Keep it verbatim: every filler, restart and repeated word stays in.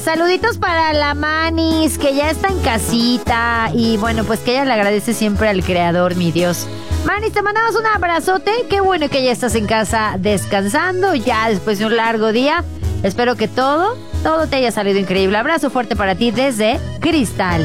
saluditos para la Manis, que ya está en casita. Y bueno, pues que ella le agradece siempre al creador, mi Dios. Manis, te mandamos un abrazote. Qué bueno que ya estás en casa descansando, ya después de un largo día. Espero que todo, todo te haya salido increíble. Abrazo fuerte para ti desde Cristal.